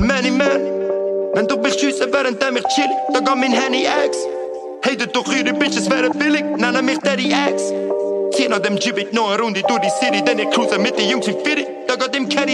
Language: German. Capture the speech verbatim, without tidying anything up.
Many man. Wenn du mich schiessen, während ich chill, da geht mein Handy X. Hatet doch eure Bitches, wäre billig, nennen mich Daddy X. Zieh nach dem Gibbet noch eine Runde durch die City, denn ich cruise mit den Jungs wie Fitty. Da geht im Caddy